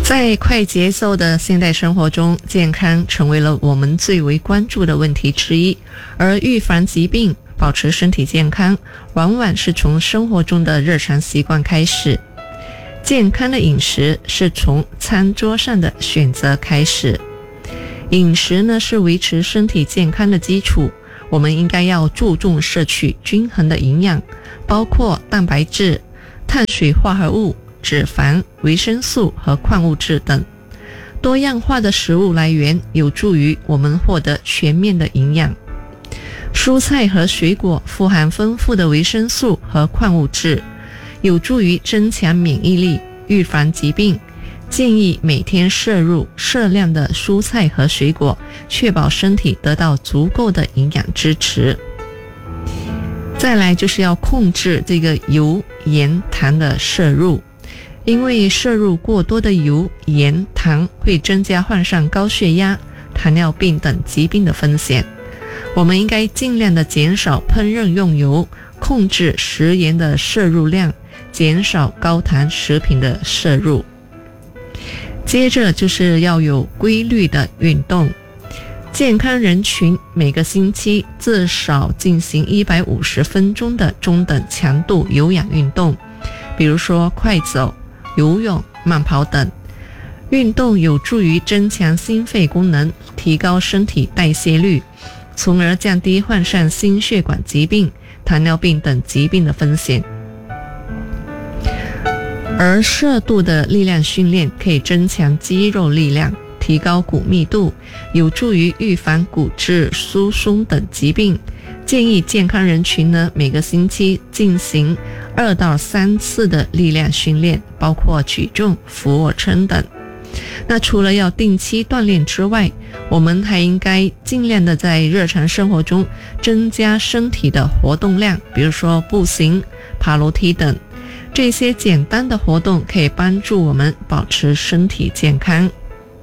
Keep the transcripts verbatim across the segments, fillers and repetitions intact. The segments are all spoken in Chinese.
在快节奏的现代生活中，健康成为了我们最为关注的问题之一，而预防疾病、保持身体健康，往往是从生活中的日常习惯开始。健康的饮食是从餐桌上的选择开始。饮食呢，是维持身体健康的基础，我们应该要注重摄取均衡的营养，包括蛋白质、碳水化合物、脂肪、维生素和矿物质等。多样化的食物来源有助于我们获得全面的营养。蔬菜和水果富含丰富的维生素和矿物质，有助于增强免疫力，预防疾病。建议每天摄入适量的蔬菜和水果，确保身体得到足够的营养支持。再来就是要控制这个油、盐、糖的摄入，因为摄入过多的油、盐、糖会增加患上高血压、糖尿病等疾病的风险。我们应该尽量的减少烹饪用油，控制食盐的摄入量，减少高糖食品的摄入。接着就是要有规律的运动。健康人群每个星期至少进行一百五十分钟的中等强度有氧运动，比如说快走、游泳、慢跑等。运动有助于增强心肺功能，提高身体代谢率，从而降低患上心血管疾病、糖尿病等疾病的风险。而适度的力量训练可以增强肌肉力量，提高骨密度，有助于预防骨质疏松等疾病。建议健康人群呢，每个星期进行二到三次的力量训练，包括举重、俯卧撑等。那除了要定期锻炼之外，我们还应该尽量的在日常生活中增加身体的活动量，比如说步行、爬楼梯等。这些简单的活动可以帮助我们保持身体健康。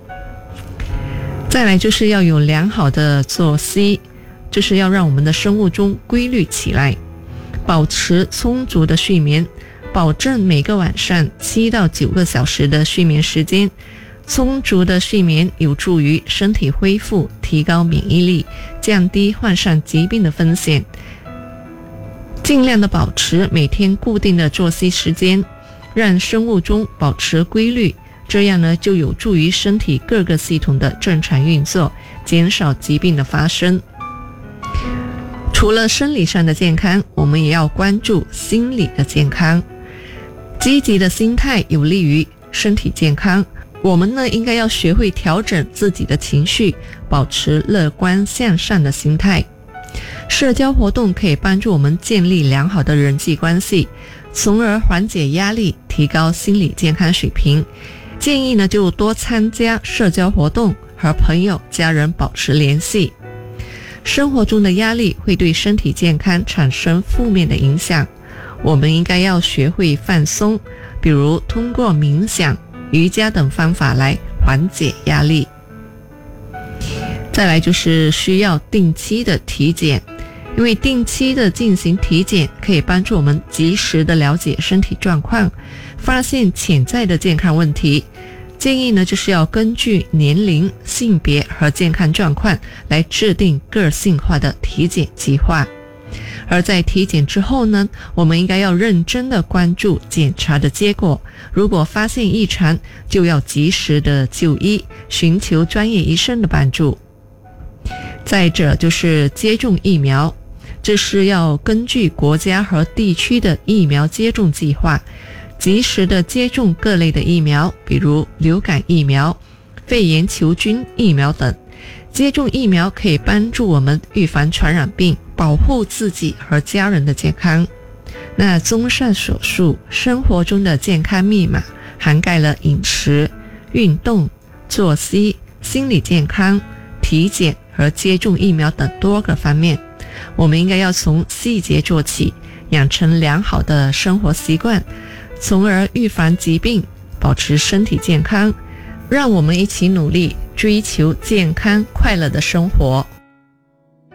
再来就是要有良好的作息，就是要让我们的生物钟规律起来，保持充足的睡眠，保证每个晚上七到九个小时的睡眠时间。充足的睡眠有助于身体恢复，提高免疫力，降低患上疾病的风险。尽量的保持每天固定的作息时间，让生物钟保持规律，这样呢就有助于身体各个系统的正常运作，减少疾病的发生。除了生理上的健康，我们也要关注心理的健康。积极的心态有利于身体健康，我们呢应该要学会调整自己的情绪，保持乐观向上的心态。社交活动可以帮助我们建立良好的人际关系，从而缓解压力，提高心理健康水平。建议呢就多参加社交活动，和朋友、家人保持联系。生活中的压力会对身体健康产生负面的影响，我们应该要学会放松，比如通过冥想、瑜伽等方法来缓解压力。再来就是需要定期的体检，因为定期的进行体检可以帮助我们及时的了解身体状况，发现潜在的健康问题。建议呢就是要根据年龄、性别和健康状况来制定个性化的体检计划。而在体检之后呢，我们应该要认真的关注检查的结果，如果发现异常，就要及时的就医，寻求专业医生的帮助。再者就是接种疫苗，这是要根据国家和地区的疫苗接种计划，及时的接种各类的疫苗，比如流感疫苗、肺炎球菌疫苗等。接种疫苗可以帮助我们预防传染病，保护自己和家人的健康。那综上所述，生活中的健康密码涵盖了饮食、运动、作息、心理健康、体检和接种疫苗等多个方面。我们应该要从细节做起，养成良好的生活习惯，从而预防疾病，保持身体健康。让我们一起努力，追求健康快乐的生活。